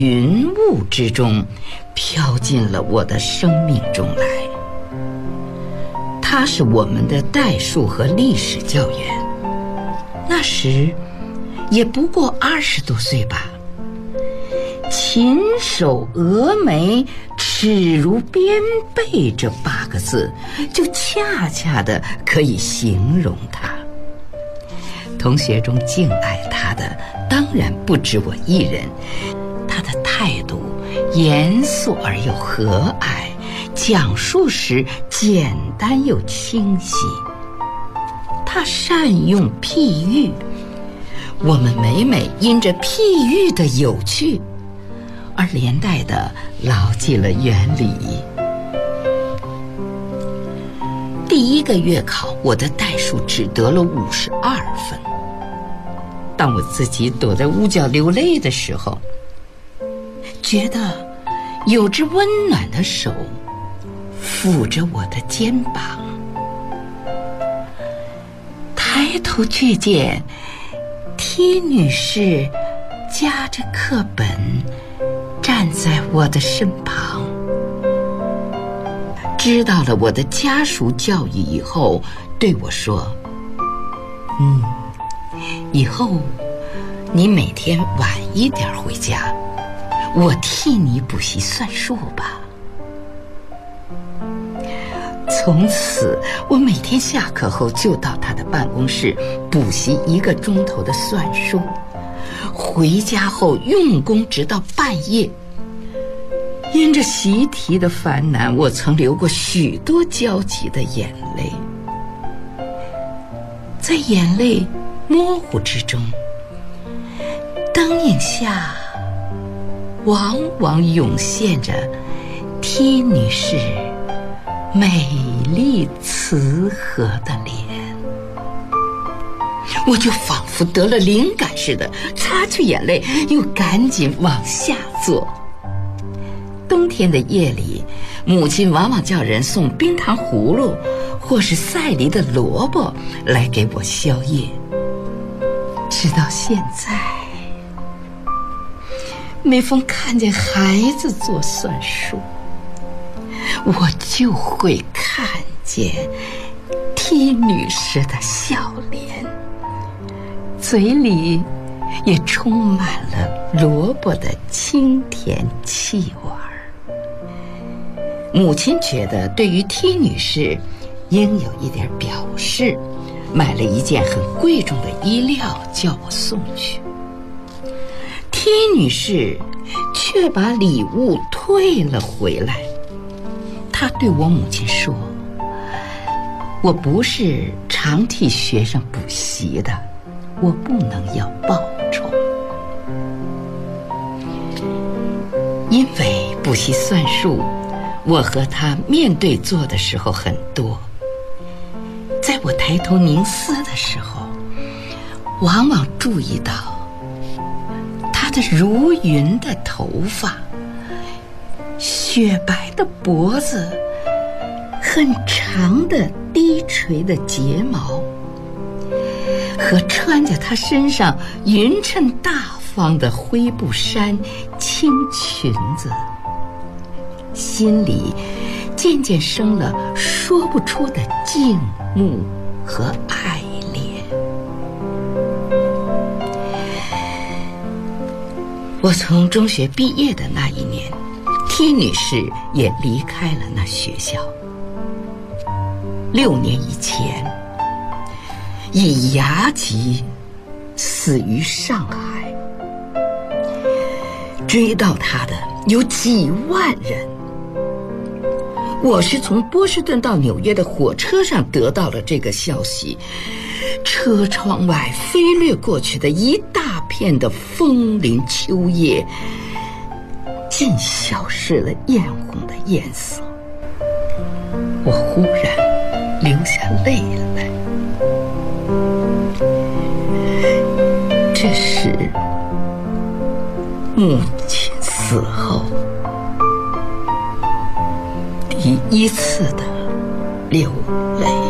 云雾之中飘进了我的生命中来。他是我们的代数和历史教员，那时也不过20多岁吧。禽首峨眉，齿如边贝这8个字，就恰恰的可以形容他。同学中敬爱他的当然不止我一人，他的态度严肃而又和蔼，讲述时简单又清晰。他善用譬喻，我们每每因着譬喻的有趣而连带的牢记了原理。第1个月考，我的代数只得了52分。当我自己躲在屋角流泪的时候，觉得有只温暖的手抚着我的肩膀，抬头却见T女士夹着课本站在我的身旁。知道了我的家属教育以后，对我说：以后你每天晚一点回家，我替你补习算术吧。从此我每天下课后就到他的办公室补习1个钟头的算术，回家后用功直到半夜。因着习题的烦难，我曾流过许多焦急的眼泪。在眼泪模糊之中，灯影下往往涌现着 T 女士美丽慈和的脸，我就仿佛得了灵感似的，擦去眼泪，又赶紧往下坐。冬天的夜里，母亲往往叫人送冰糖葫芦或是赛梨的萝卜来给我宵夜。直到现在，每逢看见孩子做算术，我就会看见 T 女士的笑脸，嘴里也充满了萝卜的清甜气味。母亲觉得对于 T 女士应有一点表示，买了一件很贵重的衣料叫我送去。T 女士却把礼物退了回来。她对我母亲说：我不是常替学生补习的，我不能要报酬。因为补习算术，我和他面对坐的时候很多，在我抬头凝思的时候，往往注意到他的如云的头发，雪白的脖子，很长的低垂的睫毛，和穿在他身上匀称大方的灰布衫轻裙子，心里渐渐生了说不出的敬慕和爱恋。我从中学毕业的那一年，T 女士也离开了那学校。6年以前，以牙疾死于上海。追悼她的有几万人。我是从波士顿到纽约的火车上得到了这个消息，车窗外飞掠过去的一大片的枫林秋叶，竟消失了艳红的颜色。我忽然流下泪来。这时，母亲死后，第一次的流泪。